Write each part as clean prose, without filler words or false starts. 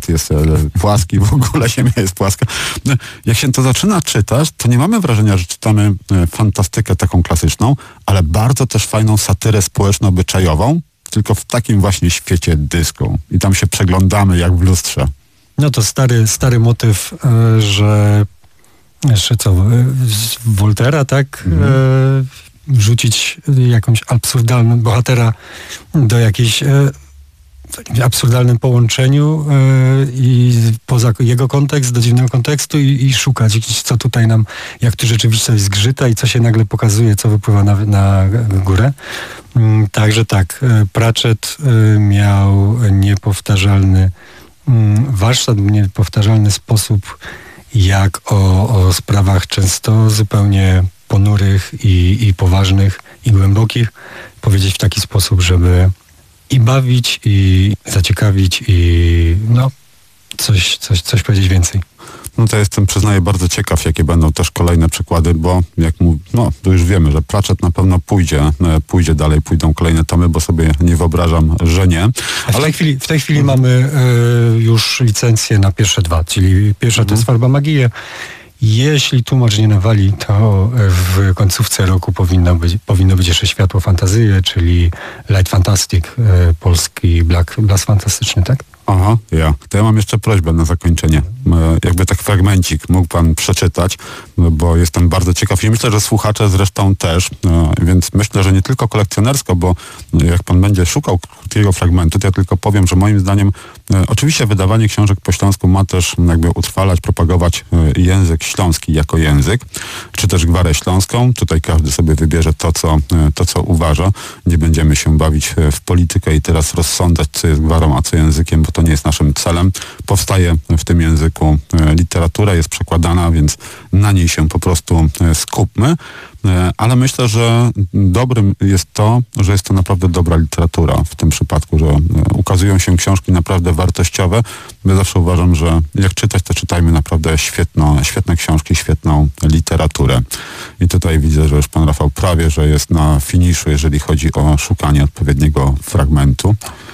świat jest płaski, w ogóle Ziemia jest płaska. Jak się to zaczyna czytać, to nie mamy wrażenia, że czytamy fantastykę taką klasyczną, ale bardzo też fajną satyrę społeczno-obyczajową, tylko w takim właśnie świecie dysku. I tam się przeglądamy jak w lustrze. No to stary motyw, że jeszcze co, Woltera, tak? Wrzucić jakąś absurdalną bohatera do jakiejś takim absurdalnym połączeniu i poza jego kontekst, do dziwnego kontekstu i szukać, co tutaj nam, jak tu rzeczywistość zgrzyta i co się nagle pokazuje, co wypływa na górę. Także tak, Pratchett miał niepowtarzalny warsztat, niepowtarzalny sposób, jak o sprawach często zupełnie ponurych i poważnych i głębokich powiedzieć w taki sposób, żeby i bawić, i zaciekawić, i no coś powiedzieć więcej. No to jestem, przyznaję, bardzo ciekaw, jakie będą też kolejne przykłady, bo to już wiemy, że Pratchett na pewno pójdzie dalej, pójdą kolejne tomy, bo sobie nie wyobrażam, że nie. Ale w tej chwili mamy już licencję na pierwsze dwa, czyli pierwsza to jest Farba Magii. Jeśli tłumacz nie nawali, to w końcówce roku powinno być jeszcze Światło Fantazyje, czyli Light Fantastic, polski Blask Fantastyczny, tak? Aha, To ja mam jeszcze prośbę na zakończenie. Jakby tak fragmencik mógł pan przeczytać, bo jestem bardzo ciekaw i myślę, że słuchacze zresztą też, więc myślę, że nie tylko kolekcjonersko, bo jak pan będzie szukał krótkiego fragmentu, to ja tylko powiem, że moim zdaniem oczywiście wydawanie książek po śląsku ma też jakby utrwalać, propagować język śląski jako język, czy też gwarę śląską. Tutaj każdy sobie wybierze to, co uważa. Nie będziemy się bawić w politykę i teraz rozsądzać, co jest gwarą, a co językiem, bo to nie jest naszym celem. Powstaje w tym języku literatura, jest przekładana, więc na niej się po prostu skupmy. Ale myślę, że dobrym jest to, że jest to naprawdę dobra literatura w tym przypadku, że ukazują się książki naprawdę wartościowe. Ja zawsze uważam, że jak czytać, to czytajmy naprawdę świetne książki, świetną literaturę. I tutaj widzę, że już pan Rafał prawie, że jest na finiszu, jeżeli chodzi o szukanie odpowiedniego fragmentu.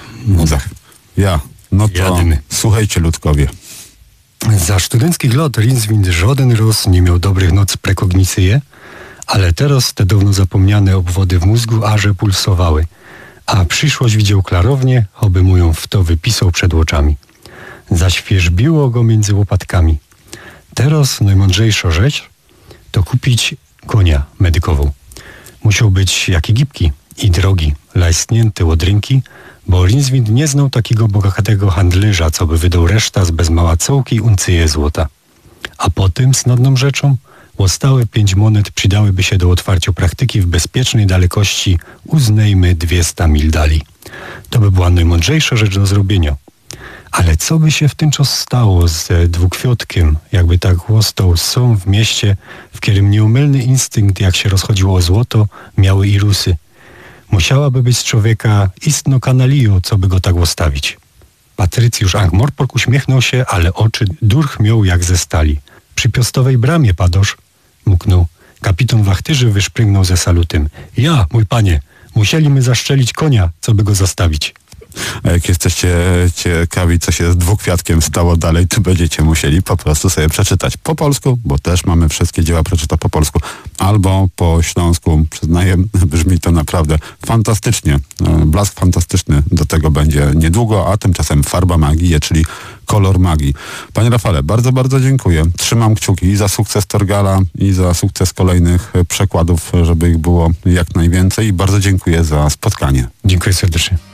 No to Jadymy. Słuchajcie, ludkowie. Za studenckich lat Rinzwind żaden roz nie miał dobrych noc prekognicyje, ale teraz te dawno zapomniane obwody w mózgu aże pulsowały, a przyszłość widział klarownie, choby mu ją w to wypisał przed oczami. Zaświeżbiło go między łopatkami. Teraz najmądrzejsza rzecz to kupić konia medykową. Musiał być jaki gibki i drogi, lajstnięty od rynki, bo Rinzwind nie znał takiego bogatego handlarza, co by wydał reszta z bez mała cołki uncyje złota. A potem, snadną rzeczą, łostałe 5 monet przydałyby się do otwarcia praktyki w bezpiecznej dalekości, uznajmy 200 mil dali. To by była najmądrzejsza rzecz do zrobienia. Ale co by się w tym czas stało z dwukwiotkiem, jakby tak łostał są w mieście, w którym nieumylny instynkt, jak się rozchodziło o złoto, miały i rusy. Musiałaby być z człowieka istno kanalio, co by go tak łostawić. Patrycjusz Ankh-Morpork uśmiechnął się, ale oczy durch miał jak ze stali. Przy piastowej bramie, padosz, muknął. Kapitan wachtyży wyszprygnął ze salutem. Ja, mój panie, musieliśmy zaszczelić konia, co by go zastawić. A jak jesteście ciekawi, co się z dwukwiatkiem stało dalej, to będziecie musieli po prostu sobie przeczytać po polsku, bo też mamy wszystkie dzieła Pratchetta po polsku, albo po śląsku. Przyznaję, brzmi to naprawdę fantastycznie. Blask fantastyczny do tego będzie niedługo, a tymczasem Farba Magii, czyli kolor magii. Panie Rafale, bardzo, bardzo dziękuję. Trzymam kciuki i za sukces Torgala, i za sukces kolejnych przekładów, żeby ich było jak najwięcej, i bardzo dziękuję za spotkanie. Dziękuję serdecznie.